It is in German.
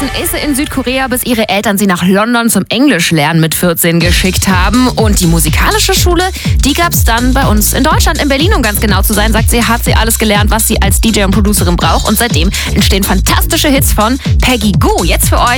Inzwischen ist sie in Südkorea, bis ihre Eltern sie nach London zum Englischlernen mit 14 geschickt haben. Und die musikalische Schule, die gab's dann bei uns in Deutschland, in Berlin, um ganz genau zu sein, sagt sie, hat sie alles gelernt, was sie als DJ und Producerin braucht. Und seitdem entstehen fantastische Hits von Peggy Gou. Jetzt für euch